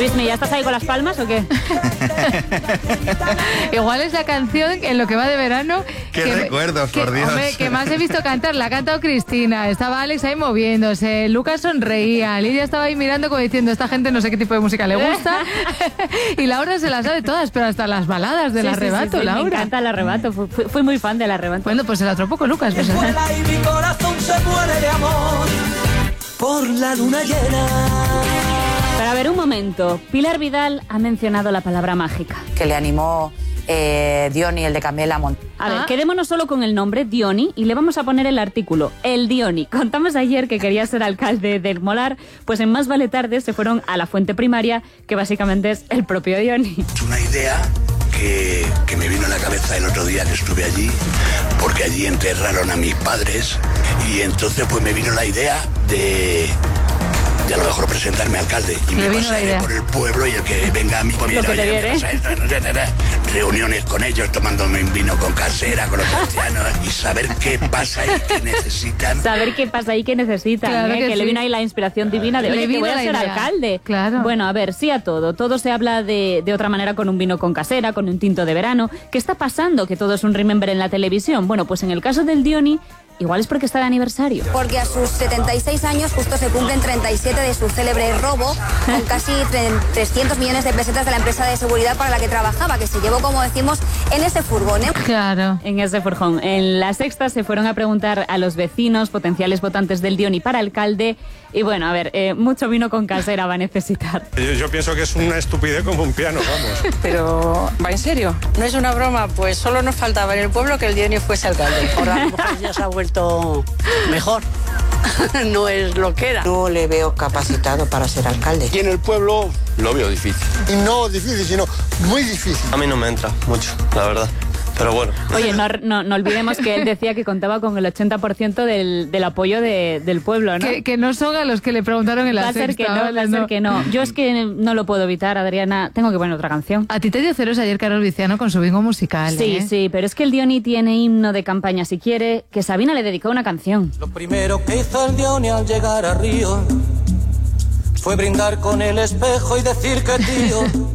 Luismi, ¿ya estás ahí con las palmas o qué? Igual es la canción en lo que va de verano. ¡Qué recuerdos, por Dios! Hombre, que más he visto cantar. La ha cantado Cristina, estaba Alex ahí moviéndose, Lucas sonreía, Lidia estaba ahí mirando como diciendo, esta gente no sé qué tipo de música le gusta. Y Laura se las sabe todas, pero hasta las baladas del arrebato, sí, Laura. Me encanta el arrebato, fui muy fan del arrebato. Bueno, pues se la tropó con Lucas. Pues, y mi corazón se muere de amor por la luna llena. Pero a ver, un momento. Pilar Vidal ha mencionado la palabra mágica. Que le animó Diony, el de Camela Montero. A ver, quedémonos solo con el nombre, Diony, y le vamos a poner el artículo, el Diony. Contamos ayer que quería ser alcalde del Molar, pues en Más Vale Tarde se fueron a la fuente primaria, que básicamente es el propio Diony. Es una idea que me vino a la cabeza el otro día que estuve allí, porque allí enterraron a mis padres, y entonces pues me vino la idea de a lo mejor presentarme alcalde y me pasaré por el pueblo, y el que venga a mí pues mira, reuniones con ellos, tomándome un vino con casera, con los ancianos, y saber qué pasa y qué necesitan. Saber qué pasa y qué necesitan, claro que le vino ahí la inspiración divina de, oye, que voy a ser alcalde. Claro. Bueno, a ver, sí a todo se habla de otra manera con un vino con casera, con un tinto de verano. ¿Qué está pasando? Que todo es un remember en la televisión. Bueno, pues en el caso del Diony, igual es porque está de aniversario. Porque a sus 76 años justo se cumplen 37 de su célebre robo, con casi 300 millones de pesetas de la empresa de seguridad para la que trabajaba, que se llevó, como decimos, en ese furgón. Claro. En ese furgón. En La Sexta se fueron a preguntar a los vecinos, potenciales votantes del Diony para alcalde, y bueno, a ver, mucho vino con casera va a necesitar. Yo pienso que es una estupidez como un piano, vamos. Pero, ¿va en serio? ¿No es una broma? Pues solo nos faltaba en el pueblo que el Diony fuese alcalde. Ahora a lo mejor ya se ha vuelto mejor. No es lo que era. No le veo capacitado para ser alcalde. Y en el pueblo lo veo difícil. Y no difícil, sino muy difícil. A mí no me entra mucho, la verdad. Pero bueno. Oye, no olvidemos que él decía que contaba con el 80% del apoyo del pueblo, ¿no? Que no son a los que le preguntaron en La Sexta. Va a ser que no. Yo es que no lo puedo evitar, Adriana. Tengo que poner otra canción. A ti te dio celos ayer Carol Viciano con su bingo musical. Sí, pero es que el Diony tiene himno de campaña, si quiere, que Sabina le dedicó una canción. Lo primero que hizo el Diony al llegar a Río fue brindar con el espejo y decir que tío